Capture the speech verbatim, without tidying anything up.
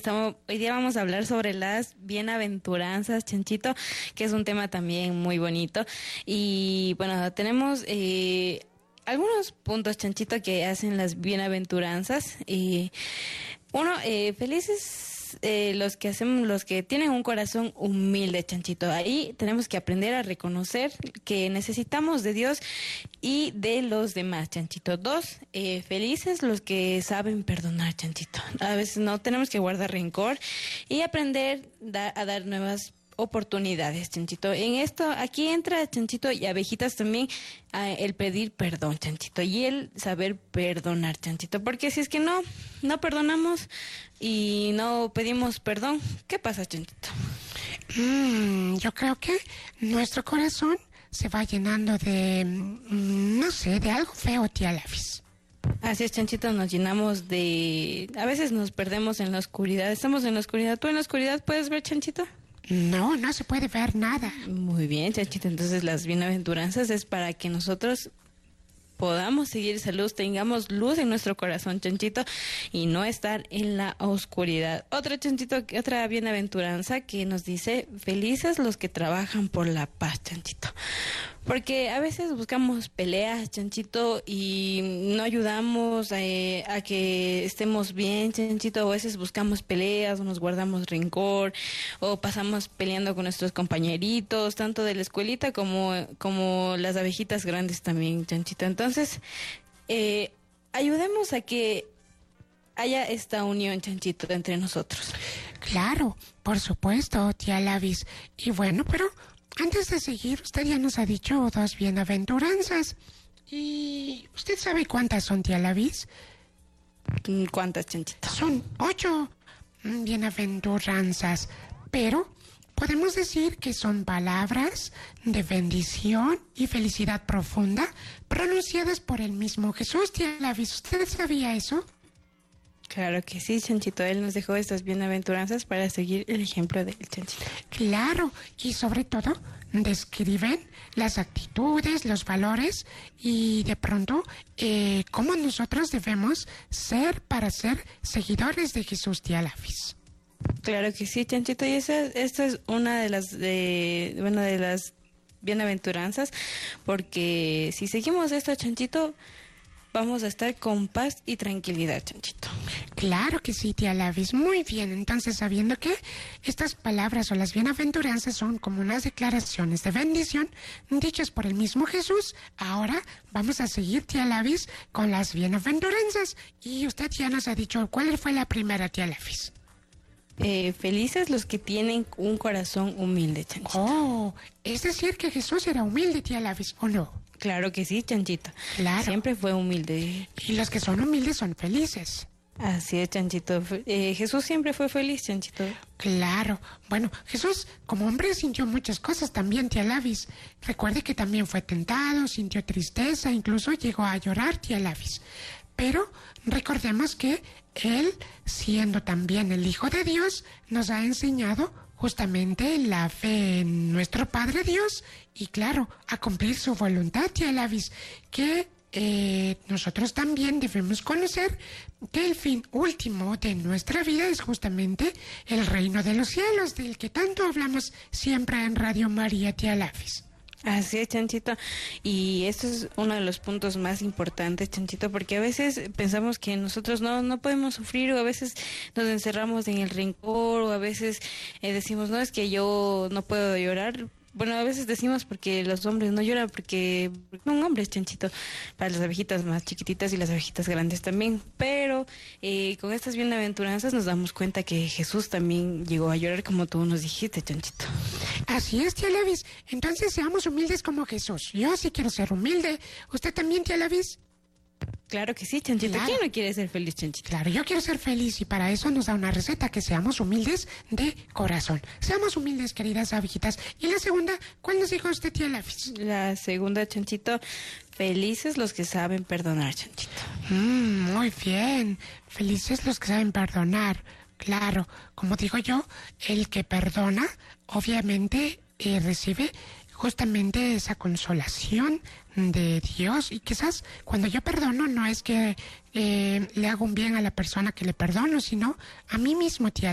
Estamos, hoy día vamos a hablar sobre las bienaventuranzas, Chanchito, que es un tema también muy bonito. Y bueno, tenemos eh, algunos puntos, Chanchito, que hacen las bienaventuranzas. Y uno, eh, felices eh, los que hacemos, los que tienen un corazón humilde, Chanchito. Ahí tenemos que aprender a reconocer que necesitamos de Dios y de los demás, Chanchito. Dos, eh, felices los que saben perdonar, Chanchito. A veces no tenemos que guardar rencor y aprender da, a dar nuevas oportunidades, Chanchito. En esto, aquí entra, Chanchito, y abejitas también, eh, el pedir perdón, Chanchito, y el saber perdonar, Chanchito, porque si es que no, no perdonamos y no pedimos perdón, ¿qué pasa, Chanchito? Mm, yo creo que nuestro corazón se va llenando de, mm, no sé, de algo feo, tía Lavis. Así es, Chanchito, nos llenamos de... A veces nos perdemos en la oscuridad, estamos en la oscuridad. ¿Tú en la oscuridad puedes ver, Chanchito? No, no se puede ver nada. Muy bien, Chanchito, entonces las bienaventuranzas es para que nosotros podamos seguir esa luz, tengamos luz en nuestro corazón, Chanchito, y no estar en la oscuridad. Otra, Chanchito, otra bienaventuranza que nos dice, felices los que trabajan por la paz, Chanchito. Porque a veces buscamos peleas, Chanchito, y no ayudamos eh, a que estemos bien, Chanchito. A veces buscamos peleas o nos guardamos rencor o pasamos peleando con nuestros compañeritos, tanto de la escuelita como, como las abejitas grandes también, Chanchito. Entonces, eh, ayudemos a que haya esta unión, Chanchito, entre nosotros. Claro, por supuesto, tía Lavis. Y bueno, pero... antes de seguir, usted ya nos ha dicho dos bienaventuranzas. ¿Y usted sabe cuántas son, tía Lavis? ¿Cuántas, Chanchito? Son ocho bienaventuranzas, pero podemos decir que son palabras de bendición y felicidad profunda pronunciadas por el mismo Jesús, tía Lavis. ¿Usted sabía eso? Claro que sí, Chanchito. Él nos dejó estas bienaventuranzas para seguir el ejemplo del Chanchito. Claro, y sobre todo describen las actitudes, los valores y de pronto eh, cómo nosotros debemos ser para ser seguidores de Jesús, tía Lavis. Claro que sí, Chanchito. Y esa, esta es una de las de, bueno, de las bienaventuranzas, porque si seguimos esto, Chanchito, vamos a estar con paz y tranquilidad, Chanchito. Claro que sí, tía Lavis. Muy bien. Entonces, sabiendo que estas palabras o las bienaventuranzas son como unas declaraciones de bendición dichas por el mismo Jesús, ahora vamos a seguir, tía Lavis, con las bienaventuranzas. Y usted ya nos ha dicho cuál fue la primera, tía Lavis. Eh, felices los que tienen un corazón humilde, Chanchito. Oh, es decir que Jesús era humilde, tía Lavis, ¿o no? Claro que sí, Chanchito. Claro. Siempre fue humilde. Y los que son humildes son felices. Así es, Chanchito. Eh, Jesús siempre fue feliz, Chanchito. Claro. Bueno, Jesús, como hombre, sintió muchas cosas también, tía Lavis. Recuerde que también fue tentado, sintió tristeza, incluso llegó a llorar, tía Lavis. Pero recordemos que Él, siendo también el Hijo de Dios, nos ha enseñado justamente la fe en nuestro Padre Dios y, claro, a cumplir su voluntad, tía Lavis, que eh, nosotros también debemos conocer que el fin último de nuestra vida es justamente el reino de los cielos, del que tanto hablamos siempre en Radio María, tía Lavis. Así es, Chanchito, y esto es uno de los puntos más importantes, Chanchito, porque a veces pensamos que nosotros no no podemos sufrir, o a veces nos encerramos en el rencor, o a veces eh, decimos, no, es que yo no puedo llorar. Bueno, a veces decimos porque los hombres no lloran porque son hombres, Chanchito, para las abejitas más chiquititas y las abejitas grandes también. Pero eh, con estas bienaventuranzas nos damos cuenta que Jesús también llegó a llorar, como tú nos dijiste, Chanchito. Así es, tía Lavis. Entonces seamos humildes como Jesús. Yo sí quiero ser humilde. ¿Usted también, tía Lavis? Claro que sí, Chanchito. Claro. ¿Quién no quiere ser feliz, Chanchito? Claro, yo quiero ser feliz y para eso nos da una receta, que seamos humildes de corazón. Seamos humildes, queridas abejitas. Y la segunda, ¿cuál nos dijo usted, tía Lavis? La segunda, Chanchito, felices los que saben perdonar, Chanchito. Mm, muy bien, felices los que saben perdonar. Claro, como digo yo, el que perdona, obviamente, eh, recibe justamente esa consolación de Dios. Y quizás cuando yo perdono no es que eh, le hago un bien a la persona que le perdono, sino a mí mismo, tía